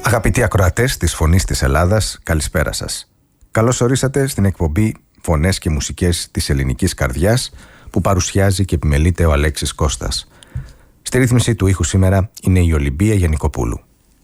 Αγαπητοί ακροατές της Φωνής της Ελλάδας, καλησπέρα σας. Καλώς ορίσατε στην εκπομπή Φωνές και Μουσικές της Ελληνικής Καρδιάς που παρουσιάζει και επιμελείται ο Αλέξης Κώστας. Στη ρύθμιση του ήχου σήμερα είναι η Ολυμπία Γιαννικοπούλου.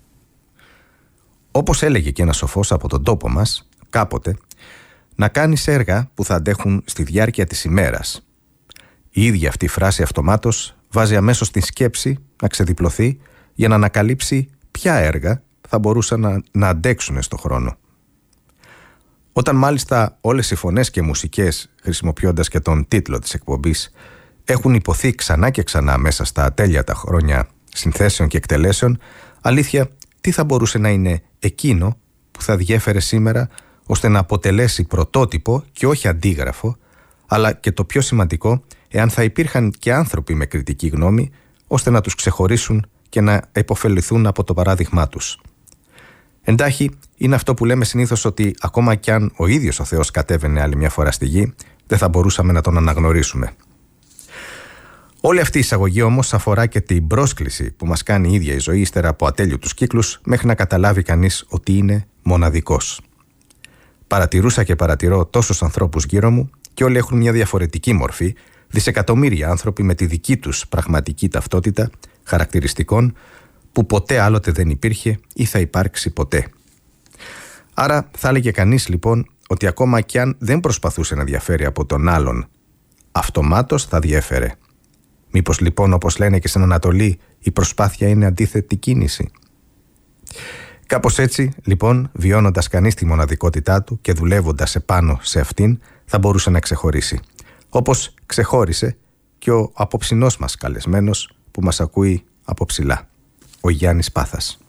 Όπως έλεγε και ένας σοφός από τον τόπο μας, κάποτε, να κάνεις έργα που θα αντέχουν στη διάρκεια της ημέρας. Η ίδια αυτή η φράση αυτομάτως βάζει αμέσως την σκέψη να ξεδιπλωθεί για να ανακαλύψει ποια έργα θα μπορούσαν να αντέξουν στο χρόνο. Όταν μάλιστα όλες οι φωνές και μουσικές, χρησιμοποιώντας και τον τίτλο της εκπομπής, έχουν υποθεί ξανά και ξανά μέσα στα ατέλειατα χρόνια συνθέσεων και εκτελέσεων, αλήθεια, τι θα μπορούσε να είναι εκείνο που θα διέφερε σήμερα ώστε να αποτελέσει πρωτότυπο και όχι αντίγραφο, αλλά και το πιο σημαντικό, εάν θα υπήρχαν και άνθρωποι με κριτική γνώμη, ώστε να τους ξεχωρίσουν και να υποφεληθούν από το παράδειγμά τους. Εντάχει, είναι αυτό που λέμε συνήθως ότι ακόμα κι αν ο ίδιος ο Θεός κατέβαινε άλλη μια φορά στη γη, δεν θα μπορούσαμε να τον αναγνωρίσουμε. Όλη αυτή η εισαγωγή όμως αφορά και την πρόσκληση που μας κάνει η ίδια η ζωή ύστερα από ατέλειωτους κύκλους μέχρι να καταλάβει κανείς ότι είναι μοναδικός. Παρατηρούσα και παρατηρώ τόσους ανθρώπους γύρω μου και όλοι έχουν μια διαφορετική μορφή, δισεκατομμύρια άνθρωποι με τη δική τους πραγματική ταυτότητα, χαρακτηριστικών που ποτέ άλλοτε δεν υπήρχε ή θα υπάρξει ποτέ. Άρα θα έλεγε κανείς λοιπόν ότι ακόμα κι αν δεν προσπαθούσε να διαφέρει από τον άλλον, αυτομάτως θα διέφερε. Μήπως λοιπόν, όπως λένε και στην Ανατολή, η προσπάθεια είναι αντίθετη κίνηση? Κάπως έτσι, λοιπόν, βιώνοντας κανείς τη μοναδικότητά του και δουλεύοντας επάνω σε αυτήν, θα μπορούσε να ξεχωρίσει. Όπως ξεχώρισε και ο απόψινός μας καλεσμένος που μας ακούει από ψηλά, ο Γιάννης Πάθας.